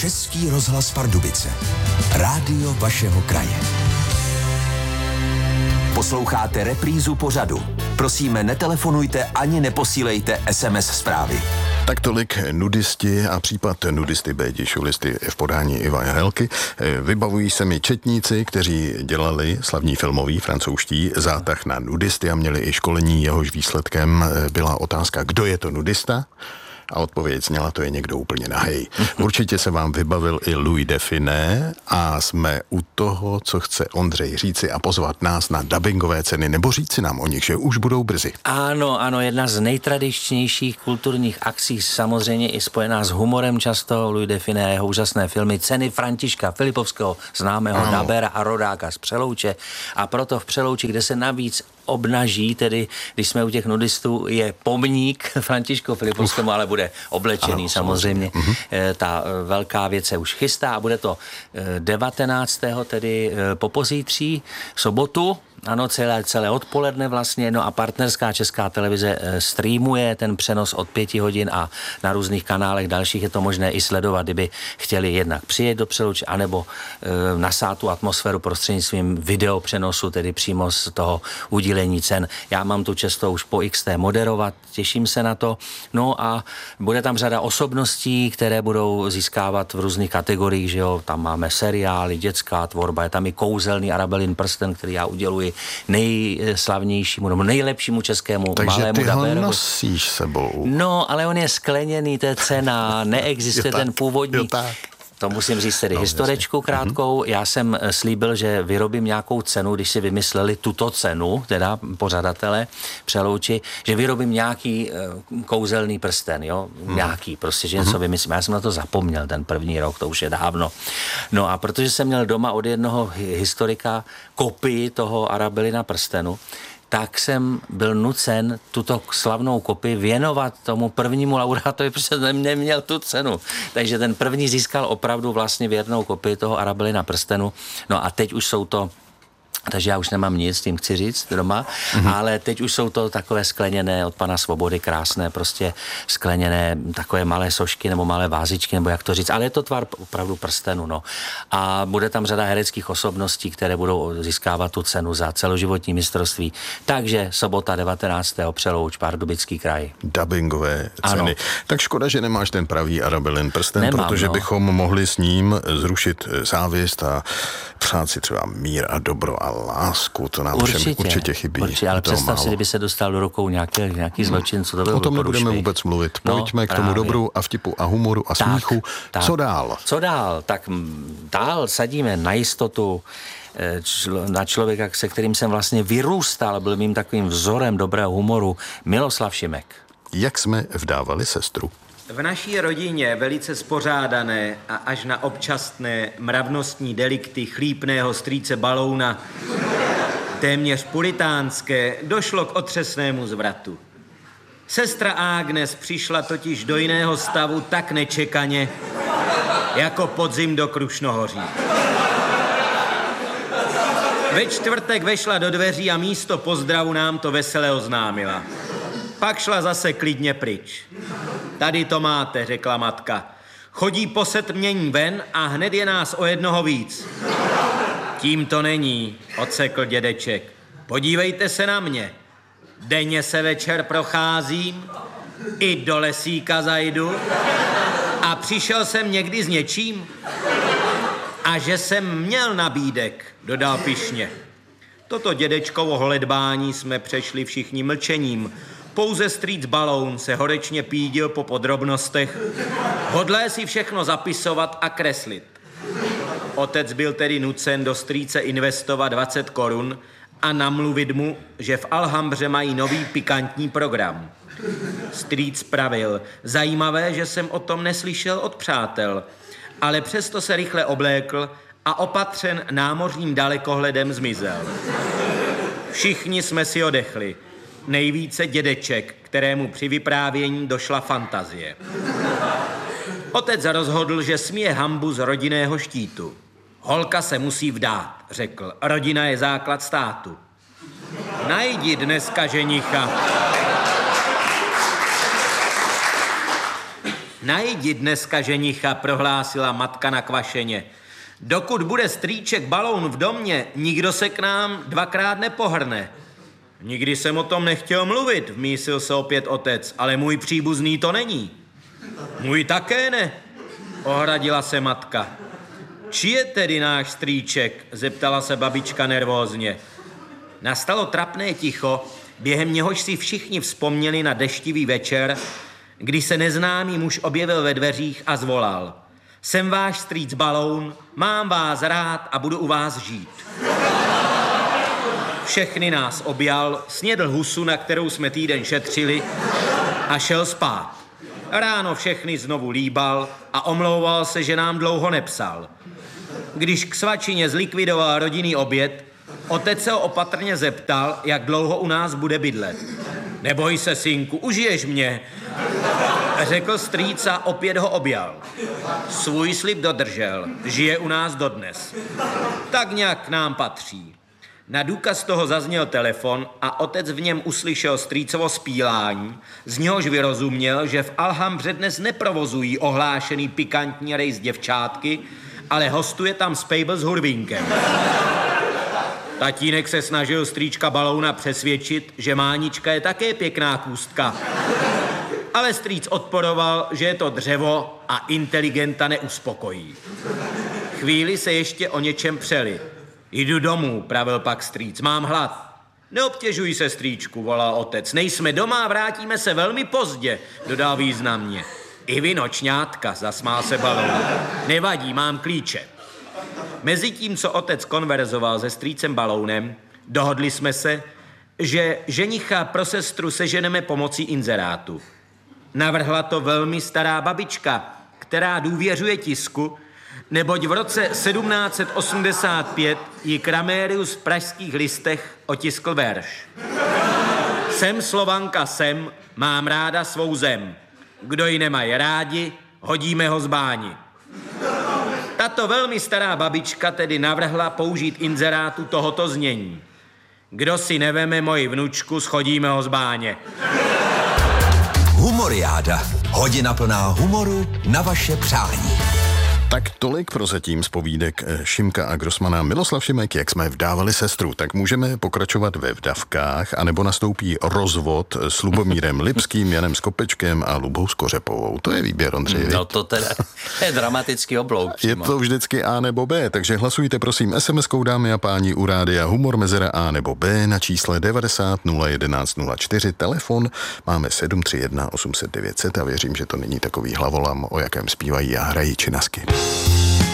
Český rozhlas Pardubice. Rádio vašeho kraje. Posloucháte reprízu pořadu. Prosíme, netelefonujte ani neposílejte SMS zprávy. Tak tolik nudisti a případ nudisty Bédi Šulisty v podání Iva Jahelky. Vybavují se mi četníci, kteří dělali slavní filmový francouzští zátah na nudisty a měli i školení, jehož výsledkem byla otázka, kdo je to nudista? A odpověď zněla, to je někdo úplně nahej. Určitě se vám vybavil i Louis Define a jsme u toho, co chce Ondřej říci a pozvat nás na dabingové ceny, nebo říci nám o nich, že už budou brzy. Ano, jedna z nejtradičnějších kulturních akcí, samozřejmě i spojená s humorem často, Louis Define a jeho úžasné filmy, ceny Františka Filipovského, známého dabera a rodáka z Přelouče. A proto v Přelouči, kde se navíc obnaží, tedy když jsme u těch nudistů, je pomník Františku Filipovskému, ale bude oblečený samozřejmě. Ta velká věc se už chystá a bude to 19. tedy po pozítří, sobotu, ano, celé odpoledne vlastně, no a partnerská Česká televize streamuje ten přenos od 5 hodin a na různých kanálech dalších je to možné i sledovat, kdyby chtěli jednak přijet do Přelouče, anebo nasát tu atmosféru prostřednictvím videopřenosu, tedy přímo z toho udílení cen. Já mám tu čest už po XT moderovat, těším se na to. No a bude tam řada osobností, které budou získávat v různých kategoriích, že jo, tam máme seriály, dětská tvorba, je tam i kouzelný Arabelin prsten, který já uděluji nejslavnějšímu nebo nejlepšímu českému malému daberovi. Takže ty ho nosíš sebou. No, ale on je skleněný, to je cena, neexistuje ten původní. To musím říct tedy historičku krátkou. Já jsem slíbil, že vyrobím nějakou cenu, když si vymysleli tuto cenu, teda pořadatele Přelouči, že vyrobím nějaký kouzelný prsten, jo? Nějaký, prostě, že něco vymyslím. Já jsem na to zapomněl ten první rok, to už je dávno. No a protože jsem měl doma od jednoho historika kopii toho Arabelina prstenu, tak jsem byl nucen tuto slavnou kopii věnovat tomu prvnímu laureátovi, protože jsem neměl tu cenu. Takže ten první získal opravdu vlastně věrnou kopii toho Arabelina prstenu. No a teď už jsou to, takže já už nemám nic, tím chci říct doma, ale teď už jsou to takové skleněné od pana Svobody, krásné, prostě skleněné takové malé sošky nebo malé vázičky, nebo jak to říct, ale je to tvar opravdu prstenu, no. A bude tam řada hereckých osobností, které budou získávat tu cenu za celoživotní mistrovství. Takže sobota 19. Přelouč, Pardubický kraj. Dabingové ceny. Ano. Tak škoda, že nemáš ten pravý Arabelin prsten, nemám, protože bychom mohli s ním zrušit závist a přát si třeba mír a dobro a lásku, to nám všem určitě chybí. Určitě, ale představ si, kdyby se dostal do rukou nějaký zločinců. To o tom nebudeme vůbec mluvit. Pojďme k tomu dobru a vtipu a humoru a smíchu. Tak. Co dál? Co dál? Tak dál sadíme na jistotu na člověka, se kterým jsem vlastně vyrůstal, byl mým takovým vzorem dobrého humoru, Miloslav Šimek. Jak jsme vdávali sestru? V naší rodině velice spořádané a až na občasné mravnostní delikty chlípného strýce Balouna, téměř puritánské, došlo k otřesnému zvratu. Sestra Agnes přišla totiž do jiného stavu tak nečekaně, jako podzim do Krušnohoří. Ve čtvrtek vešla do dveří a místo pozdravu nám to vesele oznámila. Pak šla zase klidně pryč. Tady to máte, řekla matka. Chodí po setmění ven a hned je nás o jednoho víc. Tím to není, odsekl dědeček. Podívejte se na mě. Denně se večer procházím, i do lesíka zajdu a přišel jsem někdy s něčím. A že jsem měl nabídek, dodal pyšně. Toto dědečkovo holedbání jsme přešli všichni mlčením. Pouze strýc Baloun se horečně pídil po podrobnostech, hodlé si všechno zapisovat a kreslit. Otec byl tedy nucen do strýce investovat 20 korun a namluvit mu, že v Alhambře mají nový pikantní program. Strýc pravil, zajímavé, že jsem o tom neslyšel od přátel, ale přesto se rychle oblékl a opatřen námořním dalekohledem zmizel. Všichni jsme si odechli. Nejvíce dědeček, kterému při vyprávění došla fantazie. Otec rozhodl, že smije hanbu z rodinného štítu. Holka se musí vdát, řekl. Rodina je základ státu. Najdi dneska ženicha. Najdi dneska ženicha, prohlásila matka na kvašeně. Dokud bude strýček Baloun v domě, nikdo se k nám dvakrát nepohrne. Nikdy jsem o tom nechtěl mluvit, vmísil se opět otec, ale můj příbuzný to není. Můj také ne, ohradila se matka. Či je tedy náš strýček, zeptala se babička nervózně. Nastalo trapné ticho, během něhož si všichni vzpomněli na deštivý večer, kdy se neznámý muž objevil ve dveřích a zvolal. Jsem váš strýc Baloun, mám vás rád a budu u vás žít. Všechny nás objal, snědl husu, na kterou jsme týden šetřili, a šel spát. Ráno všechny znovu líbal a omlouval se, že nám dlouho nepsal. Když k svačině zlikvidoval rodinný oběd, otec se ho opatrně zeptal, jak dlouho u nás bude bydlet. Neboj se, synku, užiješ mě, řekl strýc a opět ho objal. Svůj slib dodržel, žije u nás dodnes. Tak nějak k nám patří. Na důkaz toho zazněl telefon a otec v něm uslyšel strýcovo zpílání, z něhož vyrozuměl, že v Alhambře dnes neprovozují ohlášený pikantní rejs děvčátky, ale hostuje tam spejbl s hurvínkem. Tatínek se snažil strýčka Balouna přesvědčit, že Mánička je také pěkná kůstka. Ale strýc odporoval, že je to dřevo a inteligenta neuspokojí. Chvíli se ještě o něčem přeli. Jdu domů, pravil pak strýc, mám hlad. Neobtěžuj se, strýčku, volal otec. Nejsme doma, vrátíme se velmi pozdě, dodal významně. I vy, nočňátka, zasmál se Baloun. Nevadí, mám klíče. Mezitím, co otec konverzoval se strýcem Balounem, dohodli jsme se, že ženicha pro sestru seženeme pomocí inzerátu. Navrhla to velmi stará babička, která důvěřuje tisku, neboť v roce 1785 ji Kramérius v Pražských listech otiskl verš. Jsem Slovanka, jsem, mám ráda svou zem. Kdo ji nemají rádi, hodíme ho z báni. Tato velmi stará babička tedy navrhla použít inzerátu tohoto znění. Kdo si neveme moji vnučku, schodíme ho z báně. Humoriáda. Hodina plná humoru na vaše přání. Tak tolik prozatím z povídek Šimka a Grossmana. Miloslav Šimek, jak jsme vdávali sestru, tak můžeme pokračovat ve vdavkách, anebo nastoupí rozvod s Lubomírem Lipským, Janem Skopečkem a Lubou Skořepovou. To je výběr, Ondřej. No to teda je dramatický oblouk. Přímo. Je to vždycky A nebo B, takže hlasujte prosím SMS-kou, dámy a páni, u rádia Humor mezera A nebo B na čísle 90 011 04. Telefon máme 731 800 900 a věřím, že to není takový hlavolam, o jakém zpívají Já hrají činasky.